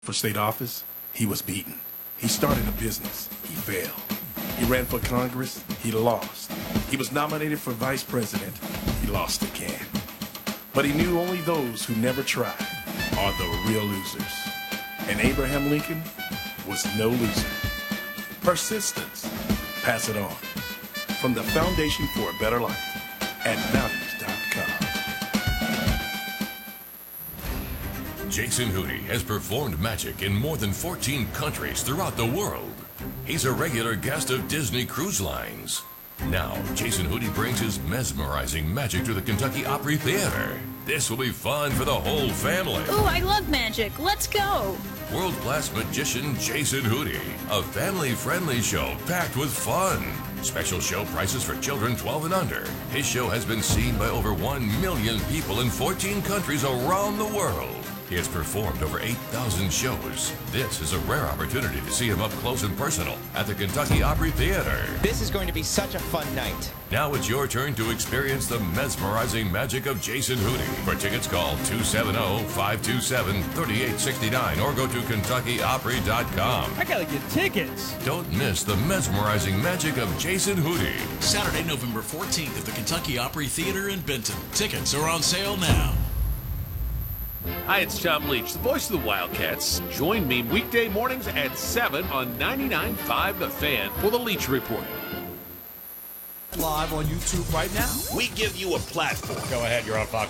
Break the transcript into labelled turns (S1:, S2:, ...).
S1: For state office, he was beaten. He started a business. He failed. He ran for Congress. He lost. He was nominated for vice president. He lost again. But he knew only those who never try are the real losers. And Abraham Lincoln was no loser. Persistence. Pass it on. From the Foundation for a Better Life at values.com.
S2: Jason Hootie has performed magic in more than 14 countries throughout the world. He's a regular guest of Disney Cruise Lines. Now, Jason Hootie brings his mesmerizing magic to the Kentucky Opry Theater. This will be fun for the whole family.
S3: Ooh, I love magic. Let's go.
S2: World-class magician Jason Hootie. A family-friendly show packed with fun. Special show prices for children 12 and under. His show has been seen by over 1 million people in 14 countries around the world. He has performed over 8,000 shows. This is a rare opportunity to see him up close and personal at the Kentucky Opry Theater.
S4: This is going to be such a fun night.
S2: Now it's your turn to experience the mesmerizing magic of Jason Hootie. For tickets, call 270-527-3869 or go to KentuckyOpry.com.
S5: I gotta get tickets.
S2: Don't miss the mesmerizing magic of Jason Hootie.
S6: Saturday, November 14th at the Kentucky Opry Theater in Benton. Tickets are on sale now.
S7: Hi, it's Tom Leach, the voice of the Wildcats. Join me weekday mornings at 7 on 99.5 The Fan for the Leach Report.
S5: Live on YouTube right now.
S8: We give you a platform.
S9: Go ahead, you're on Fox